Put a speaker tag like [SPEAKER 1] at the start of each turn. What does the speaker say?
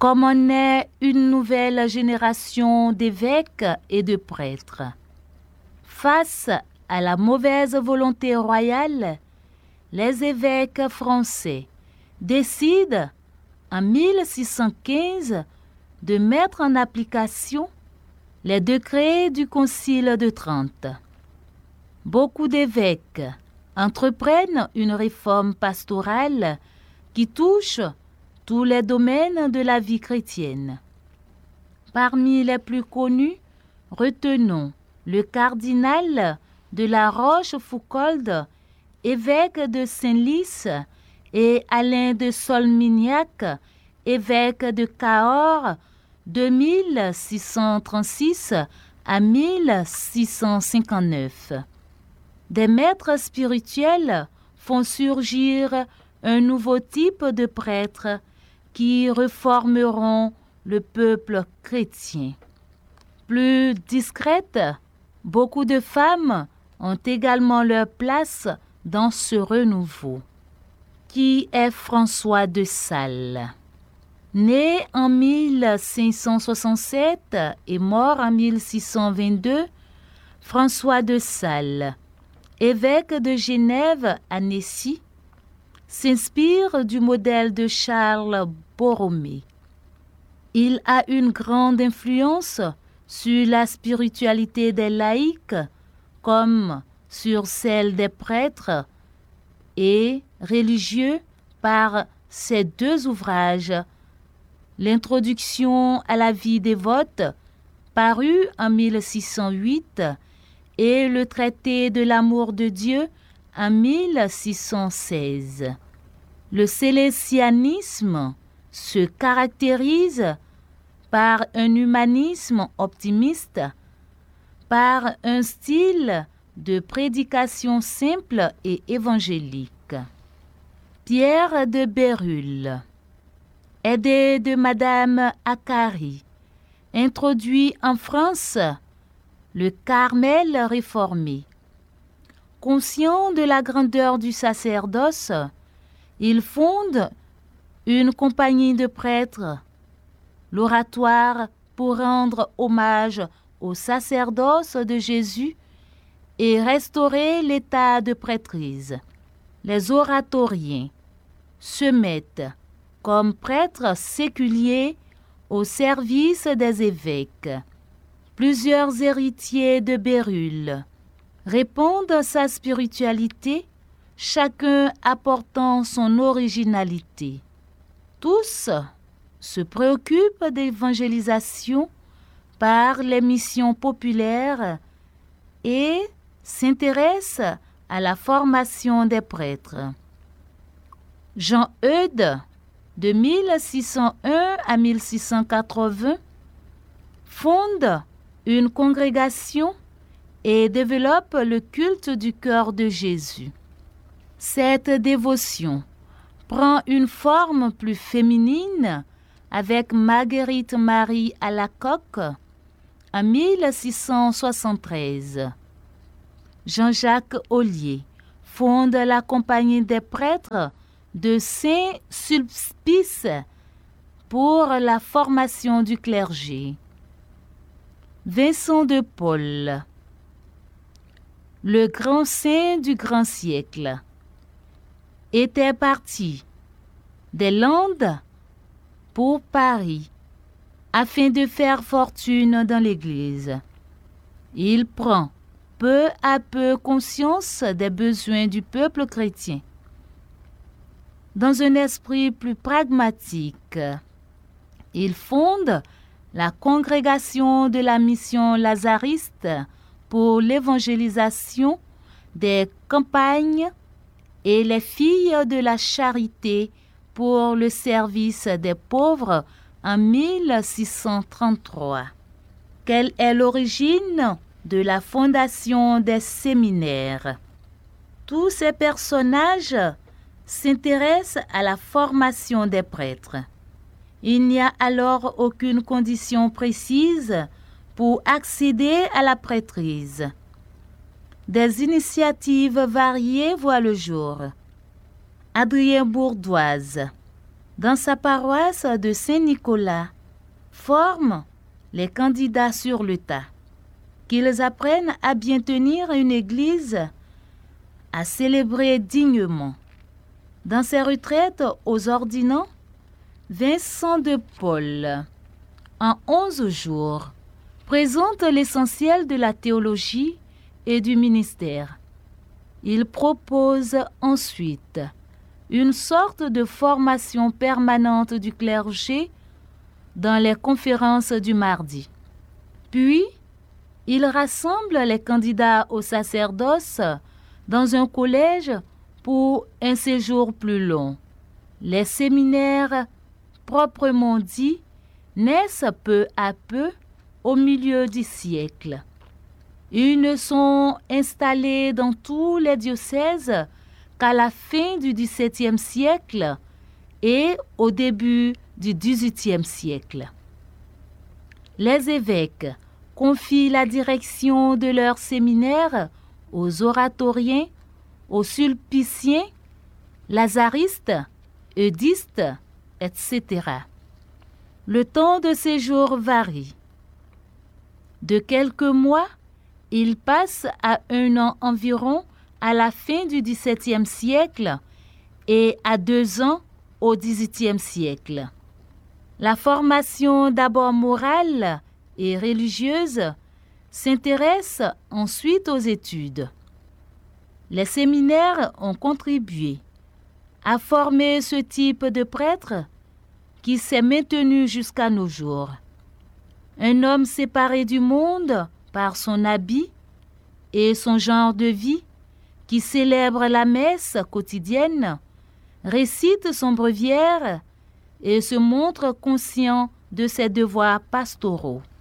[SPEAKER 1] Comment naît une nouvelle génération d'évêques et de prêtres? Face à la mauvaise volonté royale, les évêques français décident en 1615 de mettre en application les décrets du Concile de Trente. Beaucoup d'évêques entreprennent une réforme pastorale qui touche tous les domaines de la vie chrétienne. Parmi les plus connus, retenons le cardinal de la Rochefoucauld, évêque de Senlis, et Alain de Solminiac, évêque de Cahors, de 1636 à 1659. Des maîtres spirituels font surgir un nouveau type de prêtres qui réformeront le peuple chrétien. Plus discrètes, beaucoup de femmes ont également leur place dans ce renouveau. Qui est François de Sales? Né en 1567 et mort en 1622, François de Sales, évêque de Genève à Nessy, s'inspire du modèle de Charles Borromée. Il a une grande influence sur la spiritualité des laïcs comme sur celle des prêtres et religieux par ses deux ouvrages, L'introduction à la vie dévote, paru en 1608, et le traité de l'amour de Dieu en 1616. Le salesianisme se caractérise par un humanisme optimiste, par un style de prédication simple et évangélique. Pierre de Bérulle, aidé de Madame Acquary, introduit en France le Carmel réformé. Conscient de la grandeur du sacerdoce, il fonde une compagnie de prêtres, l'oratoire pour rendre hommage au sacerdoce de Jésus et restaurer l'état de prêtrise. Les oratoriens se mettent comme prêtres séculiers au service des évêques. Plusieurs héritiers de Bérulle répondent à sa spiritualité, chacun apportant son originalité. Tous se préoccupent d'évangélisation par les missions populaires et s'intéressent à la formation des prêtres. Jean Eudes, de 1601 à 1680, fonde une congrégation et développe le culte du cœur de Jésus. Cette dévotion prend une forme plus féminine avec Marguerite Marie Alacoque en 1673. Jean-Jacques Ollier fonde la Compagnie des prêtres de Saint-Sulpice pour la formation du clergé. Vincent de Paul, le grand saint du grand siècle, était parti des Landes pour Paris afin de faire fortune dans l'Église. Il prend peu à peu conscience des besoins du peuple chrétien. Dans un esprit plus pragmatique, il fonde la congrégation de la mission lazariste pour l'évangélisation des campagnes et les filles de la charité pour le service des pauvres en 1633. Quelle est l'origine de la fondation des séminaires? Tous ces personnages s'intéressent à la formation des prêtres. Il n'y a alors aucune condition précise pour accéder à la prêtrise. Des initiatives variées voient le jour. Adrien Bourdoise, dans sa paroisse de Saint-Nicolas, forment les candidats sur le tas, qu'ils apprennent à bien tenir une église, à célébrer dignement. Dans ses retraites aux ordinants, Vincent de Paul, en 11 jours, présente l'essentiel de la théologie et du ministère. Il propose ensuite une sorte de formation permanente du clergé dans les conférences du mardi. Puis, il rassemble les candidats au sacerdoce dans un collège pour un séjour plus long. Les séminaires, proprement dits, naissent peu à peu au milieu du siècle. Ils ne sont installés dans tous les diocèses qu'à la fin du XVIIe siècle et au début du XVIIIe siècle. Les évêques confient la direction de leurs séminaires aux oratoriens, aux sulpiciens, lazaristes, eudistes, etc. Le temps de séjour varie. De quelques mois, il passe à 1 an environ à la fin du XVIIe siècle et à 2 ans au XVIIIe siècle. La formation d'abord morale et religieuse s'intéresse ensuite aux études. Les séminaires ont contribué à former ce type de prêtre qui s'est maintenu jusqu'à nos jours. Un homme séparé du monde par son habit et son genre de vie, qui célèbre la messe quotidienne, récite son breviaire et se montre conscient de ses devoirs pastoraux.